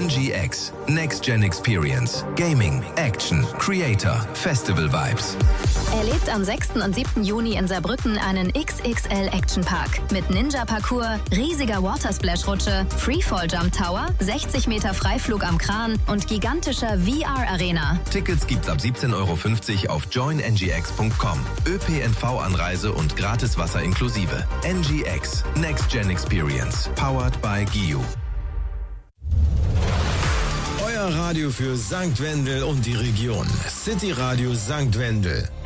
NGX, Next Gen Experience, Gaming, Action, Creator, Festival Vibes. Erlebt am 6. und 7. Juni in Saarbrücken einen XXL Action Park mit Ninja-Parcours, riesiger Watersplash-Rutsche, Freefall-Jump Tower, 60 Meter Freiflug am Kran und gigantischer VR-Arena. Tickets gibt's ab 17,50 € auf joinngx.com. ÖPNV-Anreise und gratis Wasser inklusive. NGX, Next Gen Experience, powered by GIU. Euer Radio für St. Wendel und die Region. City Radio St. Wendel.